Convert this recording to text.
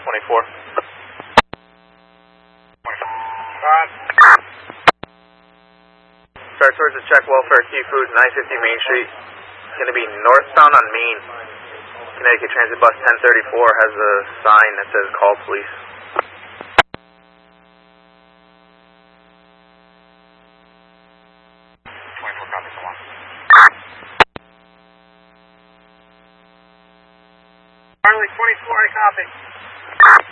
24. Start towards the check welfare key food, 950 Main Street. It's going to be northbound on Main. Connecticut Transit Bus 1034 has a sign that says call police. Harley 24, I copy.